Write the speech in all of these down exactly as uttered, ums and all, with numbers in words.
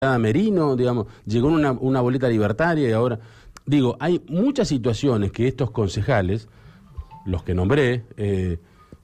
Merino, digamos, llegó una, una boleta libertaria y ahora, digo, hay muchas situaciones que estos concejales, los que nombré, eh,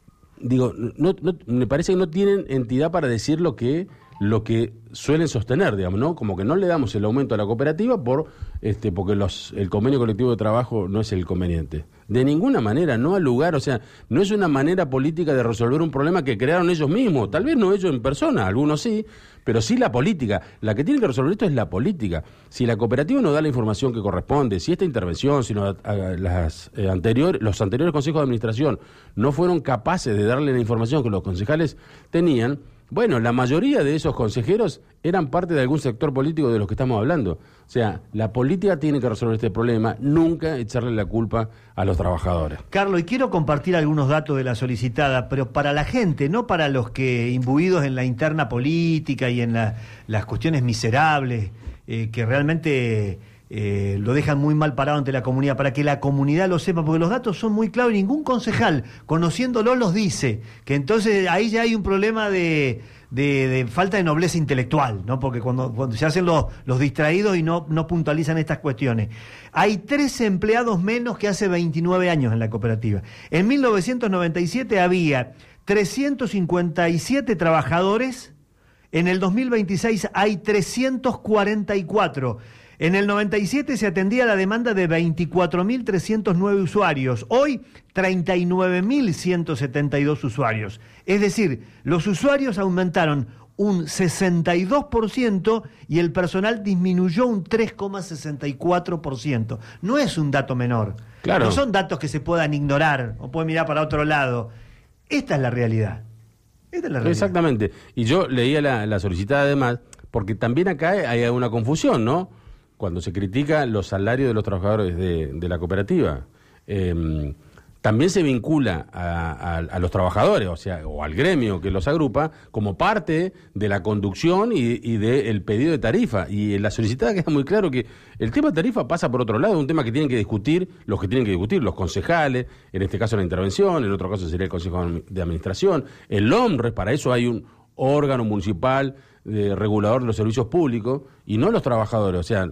digo, no, no, me parece que no tienen entidad para decir lo que lo que suelen sostener, digamos, ¿no? Como que no le damos el aumento a la cooperativa por este porque los el convenio colectivo de trabajo no es el conveniente. De ninguna manera, no al lugar, o sea, no es una manera política de resolver un problema que crearon ellos mismos, tal vez no ellos en persona, algunos sí, pero sí la política. La que tiene que resolver esto es la política. Si la cooperativa no da la información que corresponde, si esta intervención, si no, a, a, las, eh, anterior, los anteriores consejos de administración no fueron capaces de darle la información que los concejales tenían, bueno, la mayoría de esos consejeros eran parte de algún sector político de los que estamos hablando. O sea, la política tiene que resolver este problema, nunca echarle la culpa a los trabajadores. Carlos, y quiero compartir algunos datos de la solicitada, pero para la gente, no para los que imbuidos en la interna política y en la, las cuestiones miserables, eh, que realmente eh, lo dejan muy mal parado ante la comunidad, para que la comunidad lo sepa, porque los datos son muy claros y ningún concejal, conociéndolo, los dice, que entonces ahí ya hay un problema de... De, de falta de nobleza intelectual, ¿no? Porque cuando, cuando se hacen los, los distraídos y no, no puntualizan estas cuestiones. Hay trece empleados menos que hace veintinueve años en la cooperativa. En mil novecientos noventa y siete había trescientos cincuenta y siete trabajadores, en el dos mil veintiséis hay trescientos cuarenta y cuatro. En el noventa y siete se atendía la demanda de veinticuatro mil trescientos nueve usuarios. Hoy, treinta y nueve mil ciento setenta y dos usuarios. Es decir, los usuarios aumentaron un sesenta y dos por ciento y el personal disminuyó un tres coma sesenta y cuatro por ciento. No es un dato menor. Claro. No son datos que se puedan ignorar o pueden mirar para otro lado. Esta es la realidad. Esta es la realidad. Exactamente. Y yo leía la, la solicitada además, porque también acá hay una confusión, ¿no? Cuando se critica los salarios de los trabajadores de, de la cooperativa, eh, también se vincula a, a, a los trabajadores, o sea, o al gremio que los agrupa, como parte de la conducción y, y del pedido de tarifa. Y en la solicitada queda muy claro que el tema de tarifa pasa por otro lado, es un tema que tienen que discutir los que tienen que discutir, los concejales, en este caso la intervención, en otro caso sería el Consejo de Administración, el OMRE, para eso hay un órgano municipal de regulador de los servicios públicos, y no los trabajadores, o sea...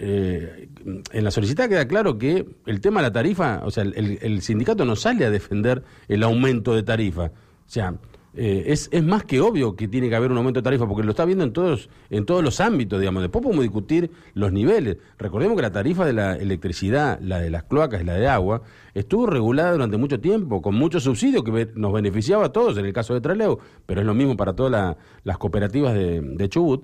Eh, en la solicitada queda claro que el tema de la tarifa, o sea, el, el sindicato no sale a defender el aumento de tarifa, o sea, eh, es, es más que obvio que tiene que haber un aumento de tarifa, porque lo está viendo en todos, en todos los ámbitos, digamos. Después podemos discutir los niveles. Recordemos que la tarifa de la electricidad, la de las cloacas y la de agua, estuvo regulada durante mucho tiempo, con muchos subsidios que nos beneficiaba a todos, en el caso de Trelew, pero es lo mismo para todas la, las cooperativas de, de Chubut.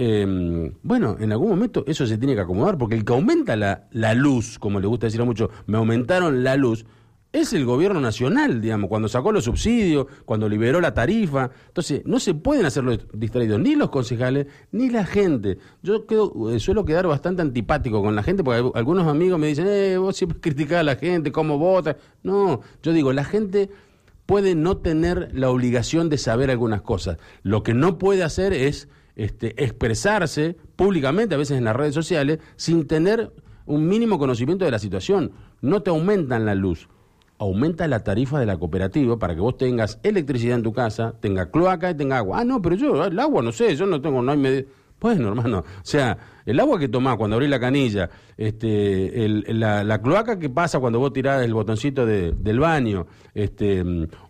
Eh, bueno, en algún momento eso se tiene que acomodar, porque el que aumenta la, la luz, como le gusta decir a muchos, me aumentaron la luz, es el gobierno nacional, digamos, cuando sacó los subsidios, cuando liberó la tarifa. Entonces, no se pueden hacer los distraídos, ni los concejales, ni la gente. Yo quedo, eh, suelo quedar bastante antipático con la gente, porque algunos amigos me dicen, eh, vos siempre criticás a la gente, cómo vota. No, yo digo, la gente puede no tener la obligación de saber algunas cosas. Lo que no puede hacer es... Este, expresarse públicamente, a veces en las redes sociales, sin tener un mínimo conocimiento de la situación. No te aumentan la luz, aumenta la tarifa de la cooperativa para que vos tengas electricidad en tu casa, tenga cloaca y tenga agua. Ah, no, pero yo el agua no sé, yo no tengo, no hay medida. Bueno, hermano, o sea, el agua que tomás cuando abrís la canilla, este, el, la, la cloaca que pasa cuando vos tirás el botoncito de, del baño, este,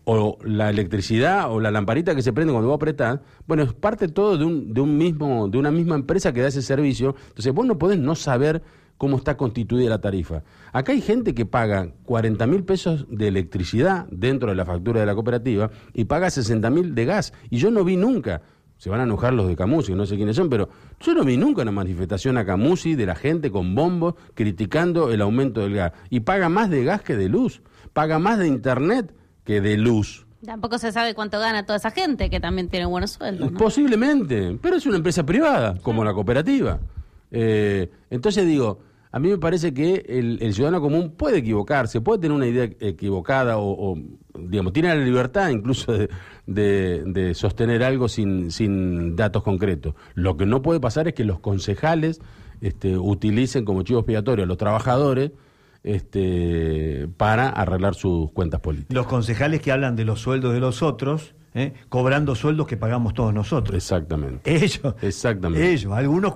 o la electricidad o la lamparita que se prende cuando vos apretás, bueno, es parte todo de un, de un mismo, de una misma empresa que da ese servicio. Entonces vos no podés no saber cómo está constituida la tarifa. Acá hay gente que paga cuarenta mil pesos de electricidad dentro de la factura de la cooperativa y paga sesenta mil de gas, y yo no vi nunca. Se van a enojar los de Camusi, no sé quiénes son, pero yo no vi nunca una manifestación a Camusi de la gente con bombos criticando el aumento del gas. Y paga más de gas que de luz, paga más de internet que de luz. Tampoco se sabe cuánto gana toda esa gente, que también tiene buenos sueldos, ¿no? Posiblemente, pero es una empresa privada, como la cooperativa. Eh, entonces digo, a mí me parece que el, el ciudadano común puede equivocarse, puede tener una idea equivocada o, o digamos, tiene la libertad incluso de, de, de sostener algo sin, sin datos concretos. Lo que no puede pasar es que los concejales este, utilicen como chivo expiatorio a los trabajadores este, para arreglar sus cuentas políticas. Los concejales que hablan de los sueldos de los otros ¿eh? Cobrando sueldos que pagamos todos nosotros. Exactamente. Ellos, Exactamente. ellos, algunos